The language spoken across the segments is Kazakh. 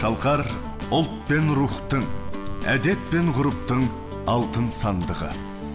Шалқар ұлт пен рухтың, әдет пен ғұрыптың алтын сандығы.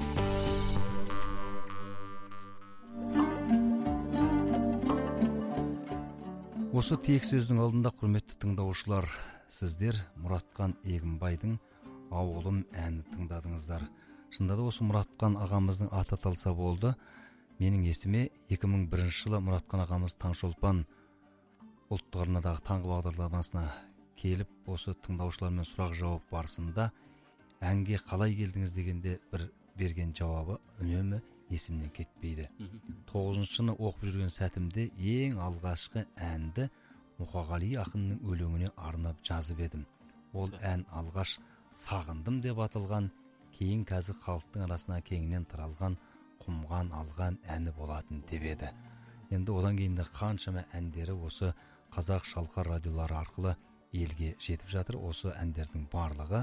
Осы тек сөздің алдында, құрметті тыңдаушылар, сіздер Мұратқан Егінбайдың «Ауылым» әнін тыңдадыңыздар. Шындады осы Мұратқан ағамыздың аты аталса болды. Менің есіме 2001 жылы Мұратқан ағамыз Таңшолпан ұлттық арнадағы таңғы бағдарламасына келіп, осы тыңдаушылармен сұрақ жауап барысында әнге қалай келдіңіз дегенде бір берген жауабы үнемі есімнен кетпейді. 9-шыны оқып жүрген сәтімде ең алғашқы әнді Мұқағали ақынның өлеңіне арнап жазып едім. Ол ән алғаш «Сағындым» деп аталған, кейін қазір халықтың арасына кеңінен таралған «Құмған алған» әні болатын деп еді. Енді одан кейін де қаншама әндері осы қазақ шалқар радиолары арқылы елге жетіп жатыр. Осы әндердің барлығы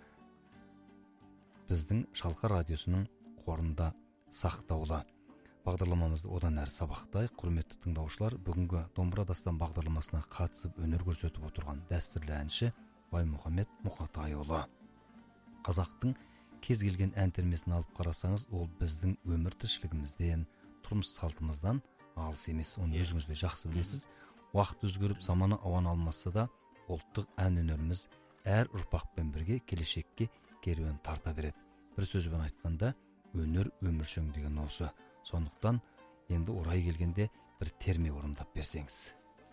біздің шалқар радиосының қорында сақтаулы. Бағдарламамызды одан әрі сабақтайық. Құрметті тыңдаушылар, бүгінгі Домбыра дастан бағдарламасына қатысып өнер көрсетіп отырған дәстүрлі әнші Баймұхамед Мұқатайұлы. Қазақтың кез келген ән термесін алып қарасаңыз, ол біздің өмір тіршілігімізден, тұрмыс салтымыздан алыс емес. Оны өзіңіз де жақсы білесіз. Уақыт өзгеріп, заманы ауан алмаса да, ұлттық ән өнеріміз әр ұрпақпен бірге келешекке керуен тарта береді. Бір сөзбен айтқанда, өнер өміршең деген осы. Сондықтан енді орай келгенде бір терме орындап берсеңіз.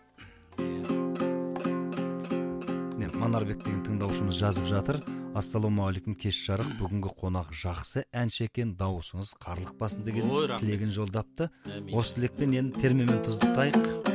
Манарбек деген тыңдаушымыз жазып жатыр. Ассалаумағалейкум, кеш жарық. Бүгінгі қонақ жақсы әнші екен, дауысыңыз қарлықпасын деген тілегін жолдапты. Осы тілекпен енді термемен тұздықтайық.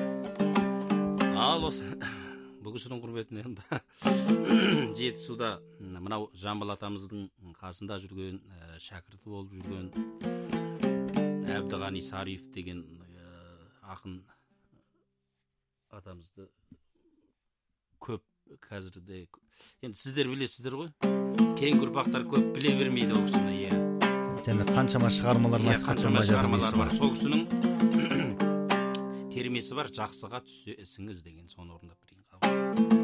Ал осы бүгісінің құрметіне енді Жетісуда мынау Жамбыл атамыздың қасында жүрген, шәкірті болып жүрген Әбдіғани Сариев деген ақын атамызды көп қазірде, енді сіздер білесіздер ғой, кейінгі ұрпақтар көп біле бермейді ол кісіні. Және қаншама шығармалар бар. Сол кісінің термесі бар, жақсыға түсесіңіз деген, соны орындап берейін.